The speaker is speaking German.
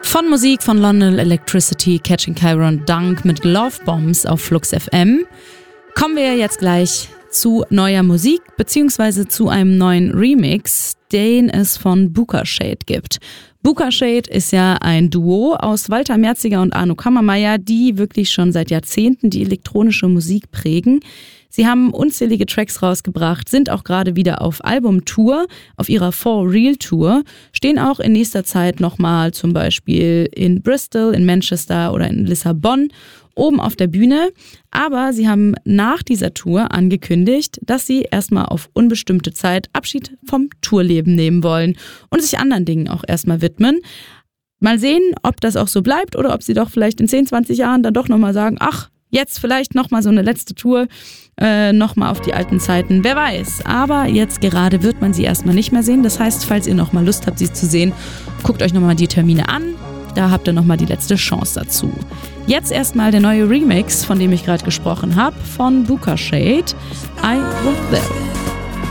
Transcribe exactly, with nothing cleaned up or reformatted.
Von Musik von London Electricity, Catching Chiron Dunk mit Love Bombs auf Flux F M kommen wir jetzt gleich zu neuer Musik beziehungsweise zu einem neuen Remix, den es von Buka Shade gibt. Buka Shade ist ja ein Duo aus Walter Merziger und Arno Kammermeier, die wirklich schon seit Jahrzehnten die elektronische Musik prägen. Sie haben unzählige Tracks rausgebracht, sind auch gerade wieder auf Albumtour, auf ihrer For Real Tour, stehen auch in nächster Zeit nochmal zum Beispiel in Bristol, in Manchester oder in Lissabon oben auf der Bühne. Aber sie haben nach dieser Tour angekündigt, dass sie erstmal auf unbestimmte Zeit Abschied vom Tourleben nehmen wollen und sich anderen Dingen auch erstmal widmen. Mal sehen, ob das auch so bleibt oder ob sie doch vielleicht in zehn, zwanzig Jahren dann doch nochmal sagen, ach, jetzt vielleicht nochmal so eine letzte Tour, äh, nochmal auf die alten Zeiten, wer weiß. Aber jetzt gerade wird man sie erstmal nicht mehr sehen. Das heißt, falls ihr nochmal Lust habt, sie zu sehen, guckt euch nochmal die Termine an. Da habt ihr nochmal die letzte Chance dazu. Jetzt erstmal der neue Remix, von dem ich gerade gesprochen habe, von Buka Shade, I Was There.